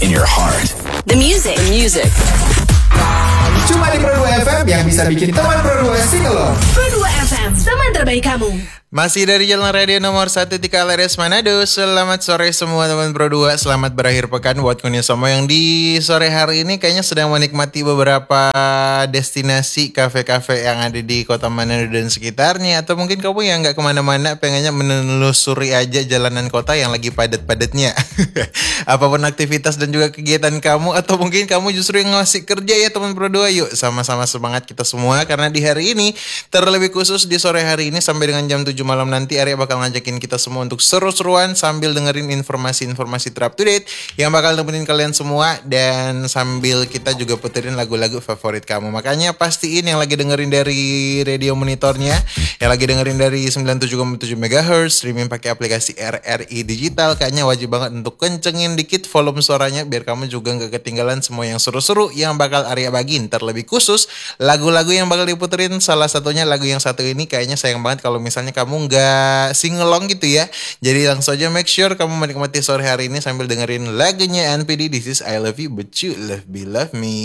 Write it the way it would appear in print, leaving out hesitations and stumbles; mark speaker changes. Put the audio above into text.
Speaker 1: in your heart.
Speaker 2: The music.
Speaker 3: Cuma di Pro 2 FM yang bisa bikin teman Pro 2 singelong.
Speaker 2: Pro 2 FM, teman terbaik kamu.
Speaker 4: Masih dari Jalan Radio nomor 1 di KLRS Manado. Selamat sore semua teman Pro 2. Selamat berakhir pekan buat kalian semua yang di sore hari ini kayaknya sedang menikmati beberapa destinasi kafe-kafe yang ada di kota Manado dan sekitarnya. Atau mungkin kamu yang gak kemana-mana pengennya menelusuri aja jalanan kota yang lagi padat-padatnya. Apapun aktivitas dan juga kegiatan kamu. Atau mungkin kamu justru yang ngasih kerja ya teman Pro 2. Yuk sama-sama semangat kita semua. Karena di hari ini terlebih khusus di sore hari ini sampai dengan jam 7 malam nanti Arya bakal ngajakin kita semua untuk seru-seruan sambil dengerin informasi-informasi terupdate to date yang bakal nemenin kalian semua, dan sambil kita juga puterin lagu-lagu favorit kamu. Makanya pastiin yang lagi dengerin dari radio monitornya, yang lagi dengerin dari 97,7 MHz streaming pakai aplikasi RRI Digital, kayaknya wajib banget untuk kencengin dikit volume suaranya biar kamu juga gak ketinggalan semua yang seru-seru yang bakal Arya bagiin. Terlebih khusus lagu-lagu yang bakal diputerin, salah satunya lagu yang satu ini kayaknya sayang banget kalau misalnya kamu nggak singelong gitu ya. Jadi langsung aja make sure kamu menikmati sore hari ini sambil dengerin lagunya NPD, This Is I Love You But You Love Me.